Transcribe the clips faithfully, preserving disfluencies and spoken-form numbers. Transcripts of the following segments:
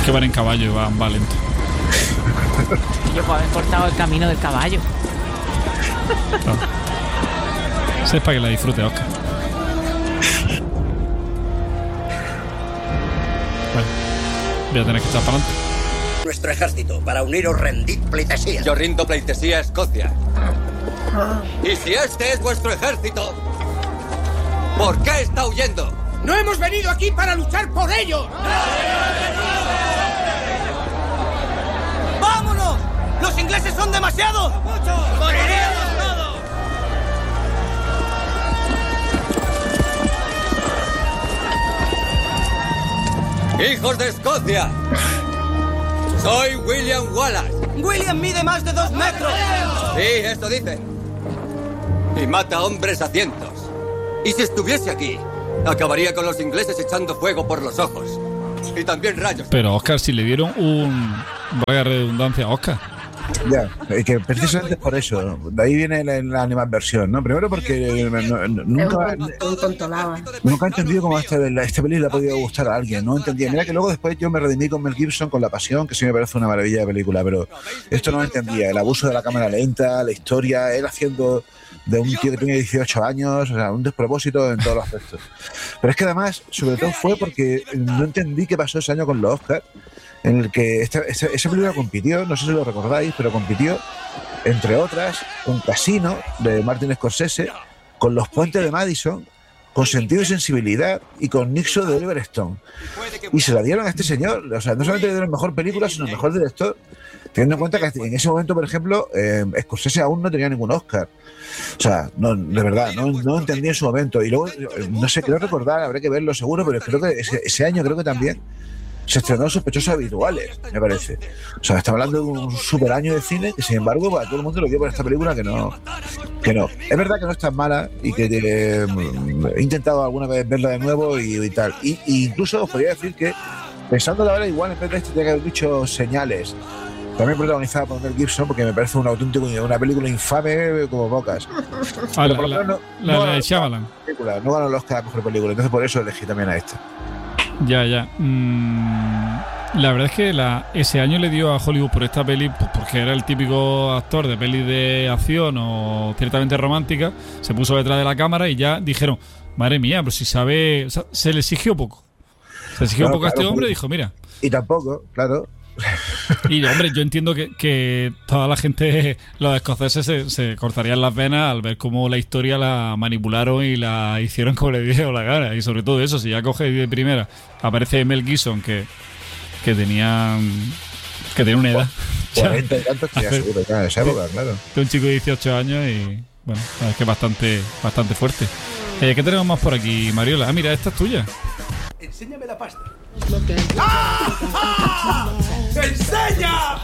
que van en caballo y van, van lento. Yo puedo haber cortado el camino del caballo. Claro. Eso es para que la disfrute, Oscar. Bueno, voy a tener que estar para adelante. Nuestro ejército, para uniros rendid pleitesía. Yo rindo pleitesía a Escocia. Y si este es vuestro ejército, ¿por qué está huyendo? ¡No hemos venido aquí para luchar por ellos! ¡Vámonos! ¡Los ingleses son demasiados! ¡Muchos! ¡Moriremos todos! ¡Hijos de Escocia! Soy William Wallace. ¡William mide más de dos metros! Sí, esto dice. Y mata hombres a cientos. Y si estuviese aquí, acabaría con los ingleses echando fuego por los ojos. Y también rayos. Pero Oscar, si le dieron un... Vaya redundancia a Oscar. Ya, es que precisamente por eso, de ahí viene la, la animadversión, ¿no? Primero porque no, no, nunca, nunca he entendido cómo esta, esta película le ha podido gustar a alguien, no entendía. Mira que luego después yo me redimí con Mel Gibson, con La Pasión, que sí me parece una maravilla de película, pero esto no lo entendía. El abuso de la cámara lenta, la historia, él haciendo de un tío que tiene dieciocho años, o sea, un despropósito en todos los aspectos. Pero es que además, sobre todo fue porque no entendí qué pasó ese año con los Oscars, en el que esta, esa, esa película compitió, no sé si lo recordáis, pero compitió, entre otras, con Casino, de Martin Scorsese, con Los Puentes de Madison, con Sentido y Sensibilidad y con Nixon de Oliver Stone. Y se la dieron a este señor, o sea, no solamente le dieron mejor película, sino mejor director, teniendo en cuenta que en ese momento, por ejemplo, eh, Scorsese aún no tenía ningún Oscar. O sea, no, de verdad, no, no entendí en su momento. Y luego, no sé, creo recordar, habrá que verlo seguro, pero creo que ese, ese año creo que también se estrenó Sospechosos Habituales, me parece. O sea, estamos hablando de un super año de cine que, sin embargo, para todo el mundo lo dio por esta película que no. Que no. Es verdad que no es tan mala y que eh, he intentado alguna vez verla de nuevo y, y tal. Y, y incluso os podría decir que, pensando la verdad, igual en vez de este, tenía que haber dicho Señales, también protagonizada por Mel Gibson, porque me parece un auténtico, una película infame como pocas. Ah, la, la, no, la, no la de Shyamalan. No ganó el Oscar a mejor película, entonces por eso elegí también a esta. Ya, ya. Mm, la verdad es que la, ese año le dio a Hollywood por esta peli, pues porque era el típico actor de peli de acción o ciertamente romántica, se puso detrás de la cámara y ya dijeron, madre mía, pero si sabe, o sea, se le exigió poco. Se le exigió claro, poco a este claro, hombre y dijo, mira. Y tampoco, claro. Y hombre, yo entiendo que, que toda la gente, los escoceses se, se cortarían las venas al ver cómo la historia la manipularon y la hicieron como le dieron la gana. Y sobre todo eso, si ya coge de primera, aparece Mel Gibson que, que tenía que tenía una edad cuarenta y tantos que ya seguro ya en esa época, claro. De un chico de dieciocho años y bueno, es que bastante bastante fuerte. Eh, ¿Qué tenemos más por aquí, Mariola? Ah, mira, esta es tuya. Enséñame la pasta. ¡Ah! ¡Ah! ¡Enseña!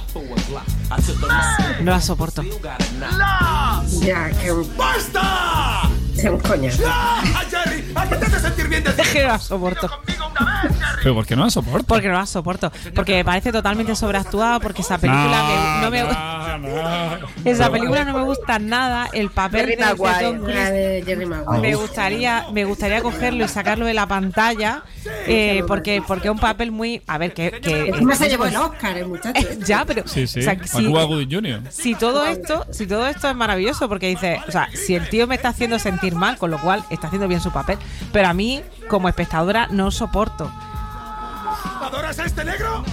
No la soporto. ¡La! Ya, que... ¡Basta! Es un coño. ¡Ah, Jerry! ¿A qué te hace sentir bien de ti? Es que no la soporto. ¿Pero por qué no la soporto? Porque no la soporto. Porque me parece totalmente sobreactuada. Porque esa película no, me, no me no, no. Esa película no me gusta nada. El papel de, de Tom Cruise me gustaría, me gustaría cogerlo y sacarlo de la pantalla. Eh, porque porque es un papel muy. A ver, que. que Encima se llevó el Oscar, el muchacho. Eh, ya, pero. Sí, sí. O sea, si, junior si todo esto, si todo esto es maravilloso, porque dice, o sea, si el tío me está haciendo sentir mal, con lo cual está haciendo bien su papel, pero a mí, como espectadora, no soporto. ¿Adoras a este negro?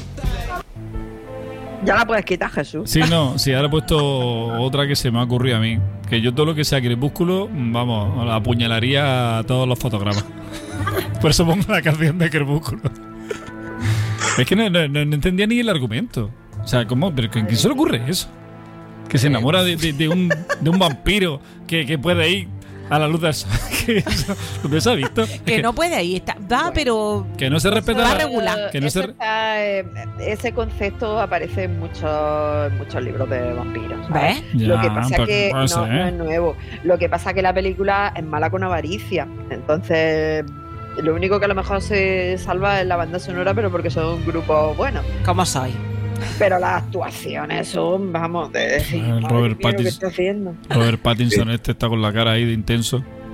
Ya la puedes quitar, Jesús. Sí, no, sí, ahora he puesto otra que se me ha ocurrido a mí. Que yo todo lo que sea Crepúsculo, vamos, la apuñalaría a todos los fotógrafos. Por eso pongo la canción de Crepúsculo. Es que no, no, no entendía ni el argumento. O sea, ¿cómo? ¿Pero quién se le ocurre eso? Que se enamora de, de, de, un, de un vampiro que, que puede ir a la luz del sol. ¿Dónde se ha visto? Que, que no puede ir, está, va, pero que no se respeta va la regular. Que no se... está, eh, ese concepto aparece en muchos, en muchos libros de vampiros. ¿Ves? Ya, lo que pasa es que no, no, no es nuevo. Lo que pasa es que la película es mala con avaricia. Entonces, lo único que a lo mejor se salva es la banda sonora, pero porque son un grupo bueno. ¿Cómo soy? Pero las actuaciones son, vamos, de decir, Robert Pattinson. ¿qué está haciendo? Robert Pattinson, sí. Este está con la cara ahí de intenso.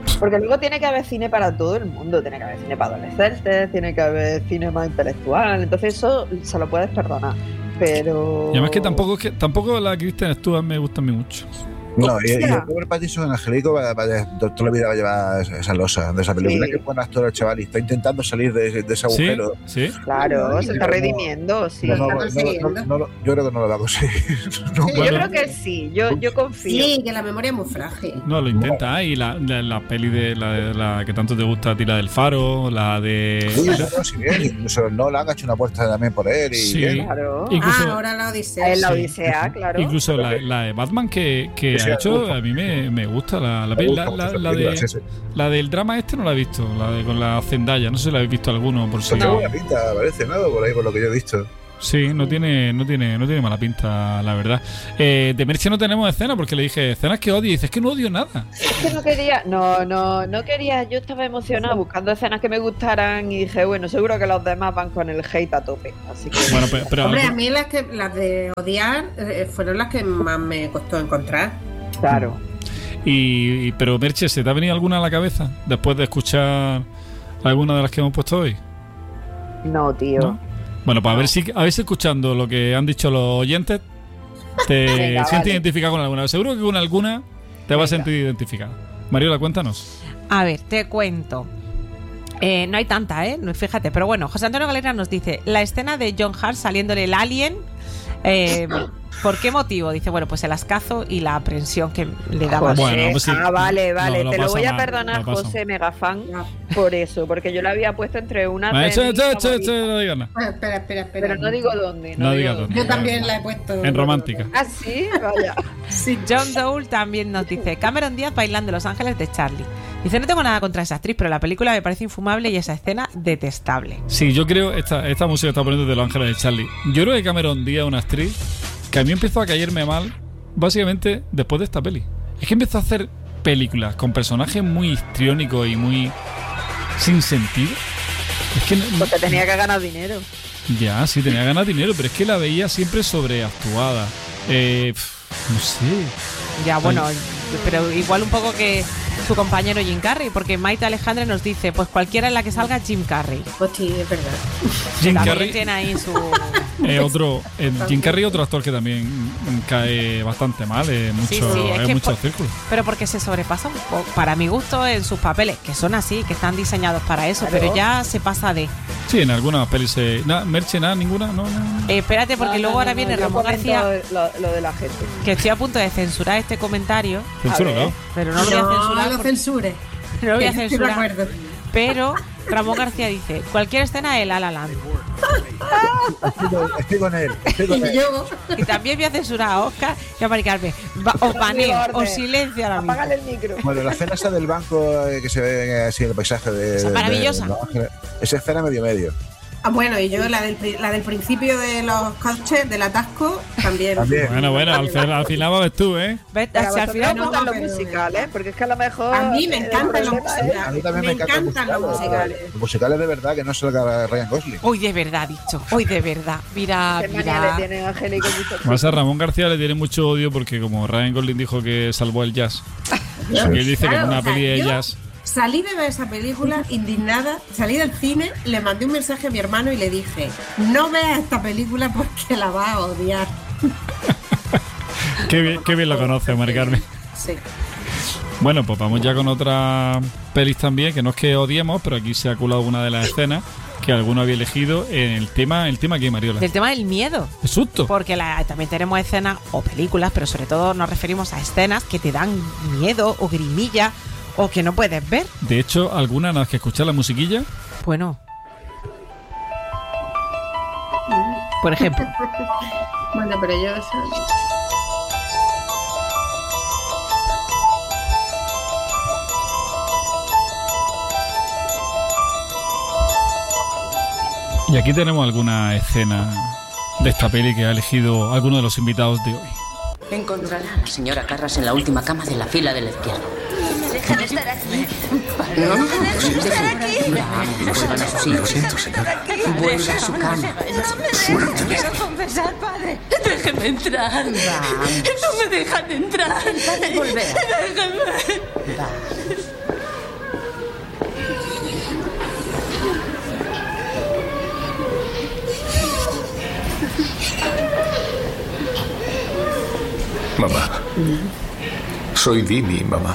Porque luego tiene que haber cine para todo el mundo, tiene que haber cine para adolescentes, tiene que haber cine más intelectual, entonces eso se lo puedes perdonar. Pero... Y además que tampoco, es que tampoco la Kristen Stewart me gusta a mí mucho. No, y, y el Robert Pattinson, Angelico, va, va, toda la vida va a llevar esa, esa losa de esa película. Sí. Que buen actor el chaval y está intentando salir de, de ese agujero. Sí, sí. Claro, se está redimiendo, sí. No, no, no, no, no, no, yo creo que no lo va a conseguir. No, sí, bueno. Yo creo que sí, yo, yo confío. Sí, que la memoria es muy frágil. No, lo intenta. Y la, la, la peli de la, de la que tanto te gusta a ti, la del Faro, la de... Sí, no, sí, bien. Incluso Nolan ha hecho una apuesta también por él. Y sí, bien. Claro. Incluso, ah, ahora la Odisea. Es la Odisea, sí. Claro. Incluso la, la de Batman que, que sí, ha hecho, a mí me Me, me gusta la, la, me gusta la, la, la, de, sí, sí. la del drama este no la he visto, la de con la Zendaya, no sé si la habéis visto alguno por si. No tiene buena pinta, parece nada por ahí por lo que yo he visto. Sí, no tiene, no tiene, no tiene mala pinta, la verdad. Eh, de Merche no tenemos escena porque le dije escenas que odio y dices que no odio nada. Es que no quería, no, no, no quería, yo estaba emocionada buscando escenas que me gustaran y dije, bueno, seguro que los demás van con el hate a tope. Así que... Bueno, pero, pero hombre, a mí las que las de odiar eh, fueron las que más me costó encontrar. Claro. Y, y pero Merche, ¿se te ha venido alguna a la cabeza después de escuchar alguna de las que hemos puesto hoy? No, tío. ¿No? Bueno, pues a ver si a ver si escuchando lo que han dicho los oyentes te Venga, sientes vale. identificado con alguna. Seguro que con alguna te Venga. vas a sentir identificado. Mariola, cuéntanos. A ver, te cuento. Eh, no hay tanta, ¿eh? Fíjate, pero bueno, José Antonio Galera nos dice la escena de John Hart saliéndole el alien. Eh, ¿Por qué motivo? Dice, bueno, pues el ascazo y la aprensión que le daba. Bueno, pues sí. Ah, vale, vale. No, Te lo voy a perdonar, José Megafan, por eso, porque yo le había puesto entre una... No digas nada. Espera, espera, espera. Pero no digo dónde. No, no digo dónde. Yo también la he puesto. En romántica. Ah, sí, vaya. Sí, John Dole también nos dice, Cameron Díaz bailando Los Ángeles de Charlie. Dice, no tengo nada contra esa actriz, pero la película me parece infumable y esa escena detestable. Sí, yo creo, esta, esta música está poniendo de Los Ángeles de Charlie. Yo creo que Cameron Díaz es una actriz que a mí empezó a caerme mal básicamente después de esta peli. Es que empezó a hacer películas con personajes muy histriónicos y muy sin sentido. Es que no, porque tenía que ganar dinero. Ya, sí, tenía que ganar dinero, pero es que la veía siempre sobreactuada. Eh, no sé. Ya, bueno, Ay. pero igual un poco que su compañero Jim Carrey, porque Maite Alejandre nos dice, pues cualquiera en la que salga Jim Carrey. Pues sí, es verdad. Jim también Carrey tiene ahí su... Eh, otro, eh, Jim Carrey, otro actor que también cae bastante mal, eh, mucho, sí, sí, es hay que muchos por, círculos. Pero porque se sobrepasa un poco, para mi gusto, en sus papeles, que son así, que están diseñados para eso, claro. Pero ya se pasa de... Sí, en algunas pelis se... Nah, Merche, nada, ninguna, no, no. Eh, espérate, porque no, luego no, ahora no, viene Ramón García, lo, lo de la gente. Que estoy a punto de censurar este comentario. Censura, claro. Pero no lo voy a censurar. No lo censure. No lo voy a censurar. Pero Ramón García dice, cualquier escena de La La Land. Estoy con él, estoy con él. Y también voy a censurar a Oscar y a Mari Carmen. Os baneo, os silencio ahora mismo. Apágale el micro. Bueno, la escena esa del banco eh, que se ve así en el paisaje de... Esa de maravillosa. De, de, esa escena medio medio. Ah, bueno, y yo la del, la del principio de los coches, del atasco, también. también. Bueno, bueno, al, final, al final va a ver tú, ¿eh? ¿Ves? Si al final me gustan los musicales, porque es que a lo mejor... A mí me encantan los musicales. A mí también me, me encantan, encantan los musicales. Los musicales de verdad, que no salga Ryan Gosling. Hoy de verdad, dicho. Hoy de verdad. Mira, Qué mira. manía le tiene Angélico. Más a Ramón García le tiene mucho odio porque como Ryan Gosling dijo que salvó el jazz. Sí. Él dice claro, que en una o sea, peli de jazz... Salí de ver esa película indignada, salí del cine, le mandé un mensaje a mi hermano y le dije, no veas esta película porque la vas a odiar. Qué bien, qué bien lo conoce, Mari Carmen. Sí. Bueno, pues vamos ya con otras pelis también, que no es que odiemos, pero aquí se ha colado una de las escenas que alguno había elegido en el tema, el tema que Mariola. El tema del miedo. El susto. Porque la, también tenemos escenas o películas, pero sobre todo nos referimos a escenas que te dan miedo o grimilla o que no puedes ver. De hecho, alguna nada más que escuchar la musiquilla. Bueno. Por ejemplo. Bueno, pero yo... Y aquí tenemos alguna escena de esta peli que ha elegido alguno de los invitados de hoy. Encontrará a la señora Carras en la última cama de la fila de la izquierda. Deja de estar aquí. No, no, Deja de estar aquí. Vamos, vuelvan a su sitio. Lo siento, señora. Vuelva a su cama. No me dejes, quiero confesar, padre. Déjeme entrar. Vamos. No me dejan entrar. Volver. Déjeme. Vamos. Mamá. Soy Dimi, mamá.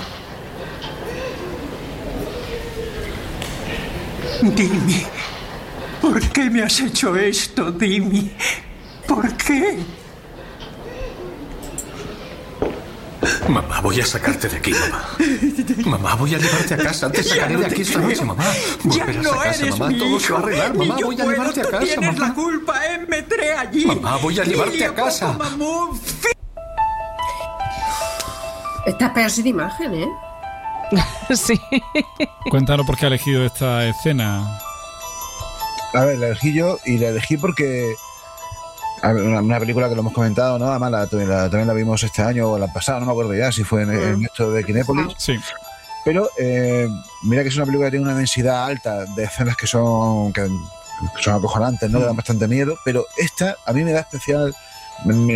Dimi, ¿por qué me has hecho esto, Dimi? ¿Por qué? Mamá, voy a sacarte de aquí, mamá. Mamá, voy a llevarte a casa. Te sacaré de aquí esta noche, mamá. Volverás a casa, mamá. Todo se va a arreglar. Mamá, voy a llevarte a casa, mamá. Tienes la culpa, ¿eh? Me trae allí. Mamá, voy a llevarte a casa. Esta es peor sin imagen, ¿eh? Sí. Cuéntanos por qué ha elegido esta escena. A ver, la elegí yo y la elegí porque... A ver, una, una película que lo hemos comentado, ¿no? Además, la, la, también la vimos este año o la pasada, no me acuerdo ya si fue en, en esto de Kinépolis. Sí. Pero eh, mira que es una película que tiene una densidad alta de escenas que son, que son acojonantes, ¿no? Que dan bastante miedo. Pero esta a mí me da especial... Me,